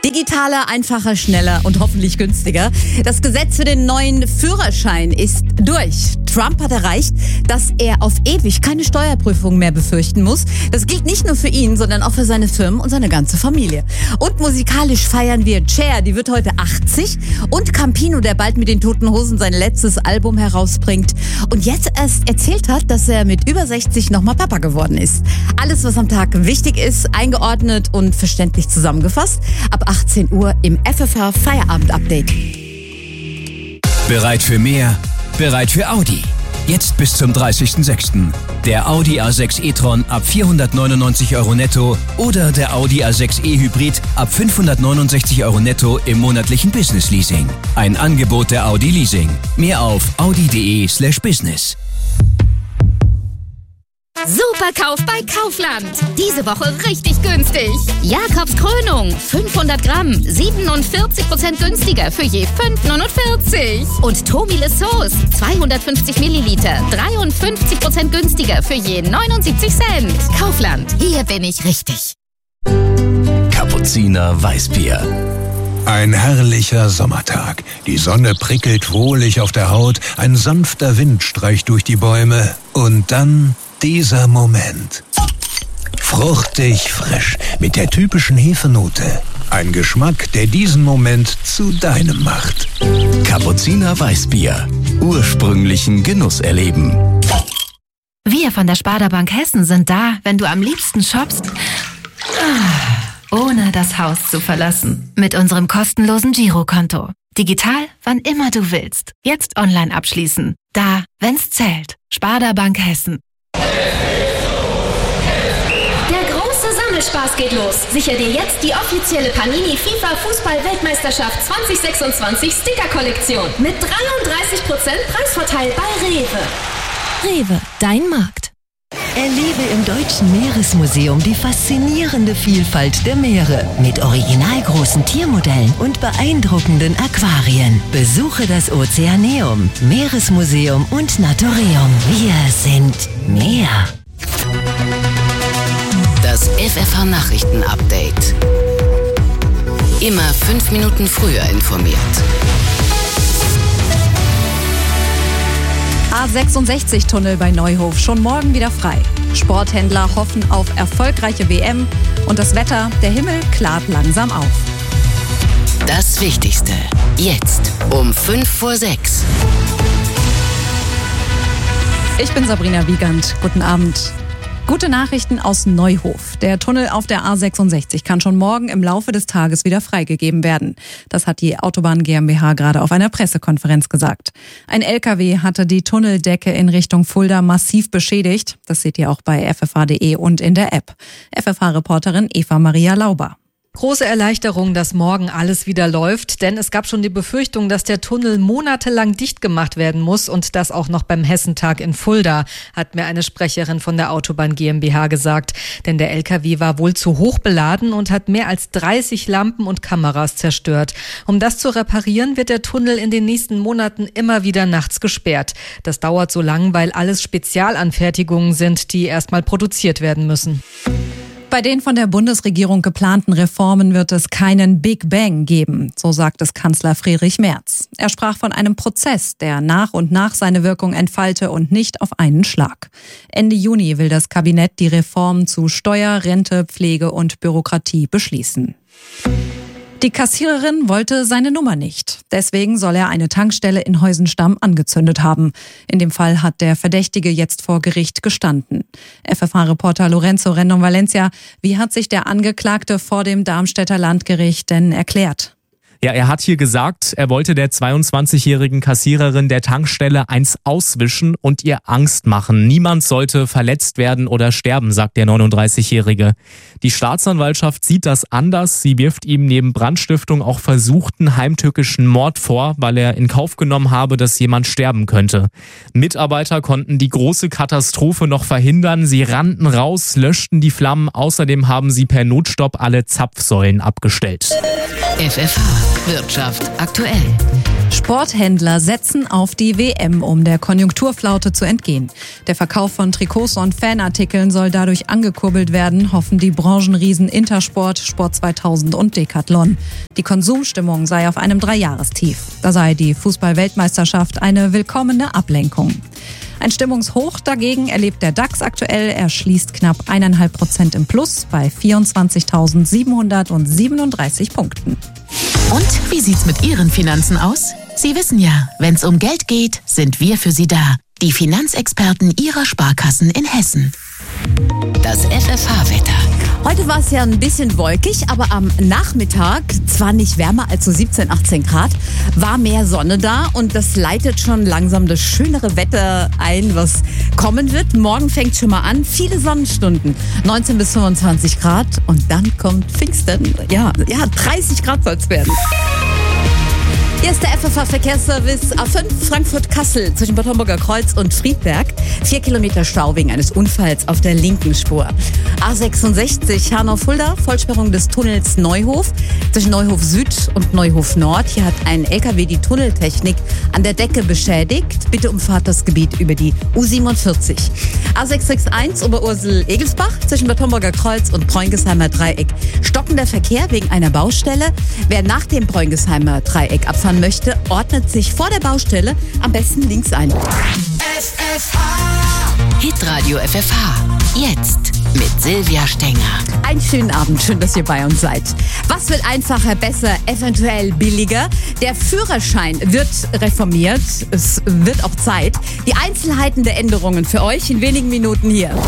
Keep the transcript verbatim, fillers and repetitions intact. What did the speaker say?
Digitaler, einfacher, schneller und hoffentlich günstiger. Das Gesetz für den neuen Führerschein ist durch. Trump hat erreicht, dass er auf ewig keine Steuerprüfung mehr befürchten muss. Das gilt nicht nur für ihn, sondern auch für seine Firmen und seine ganze Familie. Und musikalisch feiern wir Cher, die wird heute achtzig. Und Campino, der bald mit den Toten Hosen sein letztes Album herausbringt. Und jetzt erst erzählt hat, dass er mit über sechzig nochmal Papa geworden ist. Alles, was am Tag wichtig ist, eingeordnet und verständlich zusammengefasst. Ab achtzehn Uhr im F F H Feierabend-Update. Bereit für mehr? Bereit für Audi. Jetzt bis zum dreißigsten sechsten Der Audi A sechs e-tron ab vierhundertneunundneunzig Euro netto oder der Audi A sechs e-Hybrid ab fünfhundertneunundsechzig Euro netto im monatlichen Business-Leasing. Ein Angebot der Audi Leasing. Mehr auf audi.de slash business. Superkauf bei Kaufland. Diese Woche richtig günstig. Jakobs Krönung, fünfhundert Gramm, siebenundvierzig Prozent günstiger für je fünf neunundvierzig. Und Tomile Sauce, zweihundertfünfzig Milliliter, dreiundfünfzig Prozent günstiger für je neunundsiebzig Cent. Kaufland, hier bin ich richtig. Kapuziner Weißbier. Ein herrlicher Sommertag. Die Sonne prickelt wohlig auf der Haut, ein sanfter Wind streicht durch die Bäume und dann dieser Moment. Fruchtig frisch, mit der typischen Hefenote. Ein Geschmack, der diesen Moment zu deinem macht. Kapuziner Weißbier. Ursprünglichen Genuss erleben. Wir von der Sparda Bank Hessen sind da, wenn du am liebsten shoppst, ohne das Haus zu verlassen. Mit unserem kostenlosen Girokonto. Digital, wann immer du willst. Jetzt online abschließen. Da, wenn's zählt. Sparda Bank Hessen. Der große Sammelspaß geht los. Sicher dir jetzt die offizielle Panini FIFA Fußball-Weltmeisterschaft zwanzig sechsundzwanzig Sticker-Kollektion mit dreiunddreißig Prozent Preisvorteil bei Rewe. Rewe, dein Markt. Erlebe im Deutschen Meeresmuseum die faszinierende Vielfalt der Meere mit originalgroßen Tiermodellen und beeindruckenden Aquarien. Besuche das Ozeaneum, Meeresmuseum und Naturium. Wir sind Meer. Das F F H Nachrichten-Update. Immer fünf Minuten früher informiert. A sechsundsechzig Tunnel bei Neuhof schon morgen wieder frei. Sporthändler hoffen auf erfolgreiche W M und das Wetter, der Himmel klart langsam auf. Das Wichtigste jetzt um fünf vor sechs. Ich bin Sabrina Wiegand. Guten Abend. Gute Nachrichten aus Neuhof. Der Tunnel auf der A sechsundsechzig kann schon morgen im Laufe des Tages wieder freigegeben werden. Das hat die Autobahn GmbH gerade auf einer Pressekonferenz gesagt. Ein L K W hatte die Tunneldecke in Richtung Fulda massiv beschädigt. Das seht ihr auch bei f f h punkt d e und in der App. F F H-Reporterin Eva Maria Lauber. Große Erleichterung, dass morgen alles wieder läuft, denn es gab schon die Befürchtung, dass der Tunnel monatelang dicht gemacht werden muss und das auch noch beim Hessentag in Fulda, hat mir eine Sprecherin von der Autobahn GmbH gesagt. Denn der L K W war wohl zu hoch beladen und hat mehr als dreißig Lampen und Kameras zerstört. Um das zu reparieren, wird der Tunnel in den nächsten Monaten immer wieder nachts gesperrt. Das dauert so lang, weil alles Spezialanfertigungen sind, die erstmal produziert werden müssen. Bei den von der Bundesregierung geplanten Reformen wird es keinen Big Bang geben, so sagt es Kanzler Friedrich Merz. Er sprach von einem Prozess, der nach und nach seine Wirkung entfalte und nicht auf einen Schlag. Ende Juni will das Kabinett die Reform zu Steuer, Rente, Pflege und Bürokratie beschließen. Die Kassiererin wollte seine Nummer nicht. Deswegen soll er eine Tankstelle in Heusenstamm angezündet haben. In dem Fall hat der Verdächtige jetzt vor Gericht gestanden. F F H-Reporter Lorenzo Rendon Valencia, wie hat sich der Angeklagte vor dem Darmstädter Landgericht denn erklärt? Ja, er hat hier gesagt, er wollte der zweiundzwanzigjährigen Kassiererin der Tankstelle eins auswischen und ihr Angst machen. Niemand sollte verletzt werden oder sterben, sagt der neununddreißigjährige. Die Staatsanwaltschaft sieht das anders. Sie wirft ihm neben Brandstiftung auch versuchten heimtückischen Mord vor, weil er in Kauf genommen habe, dass jemand sterben könnte. Mitarbeiter konnten die große Katastrophe noch verhindern. Sie rannten raus, löschten die Flammen. Außerdem haben sie per Notstopp alle Zapfsäulen abgestellt. F F H Wirtschaft aktuell. Sporthändler setzen auf die W M, um der Konjunkturflaute zu entgehen. Der Verkauf von Trikots und Fanartikeln soll dadurch angekurbelt werden, hoffen die Branchenriesen Intersport, Sport zweitausend und Decathlon. Die Konsumstimmung sei auf einem Dreijahrestief. Da sei die Fußball-Weltmeisterschaft eine willkommene Ablenkung. Ein Stimmungshoch dagegen erlebt der DAX aktuell. Er schließt knapp eineinhalb Prozent im Plus bei vierundzwanzigtausendsiebenhundertsiebenunddreißig Punkten. Und wie sieht's mit Ihren Finanzen aus? Sie wissen ja, wenn's um Geld geht, sind wir für Sie da. Die Finanzexperten Ihrer Sparkassen in Hessen. Das F F H-Wetter. Heute war es ja ein bisschen wolkig, aber am Nachmittag, zwar nicht wärmer als so siebzehn, achtzehn Grad, war mehr Sonne da und das leitet schon langsam das schönere Wetter ein, was kommen wird. Morgen fängt schon mal an, viele Sonnenstunden, neunzehn bis fünfundzwanzig Grad und dann kommt Pfingsten. Ja, ja, dreißig Grad soll es werden. Hier ist der F F H-Verkehrsservice A fünf Frankfurt-Kassel zwischen Bad Homburger Kreuz und Friedberg. Vier Kilometer Stau wegen eines Unfalls auf der linken Spur. A sechsundsechzig Hanau-Fulda, Vollsperrung des Tunnels Neuhof zwischen Neuhof Süd und Neuhof Nord. Hier hat ein L K W die Tunneltechnik an der Decke beschädigt. Bitte umfahrt das Gebiet über die U siebenundvierzig. A sechs sechs eins Oberursel-Egelsbach zwischen Bad Homburger Kreuz und Bräungesheimer Dreieck. Stockender Verkehr wegen einer Baustelle. Wer nach dem Bräungesheimer Dreieck abfahren möchte, ordnet sich vor der Baustelle am besten links ein. F F H. Hitradio F F H. Jetzt mit Silvia Stenger. Einen schönen Abend, schön, dass ihr bei uns seid. Was wird einfacher, besser, eventuell billiger? Der Führerschein wird reformiert. Es wird auch Zeit. Die Einzelheiten der Änderungen für euch in wenigen Minuten hier.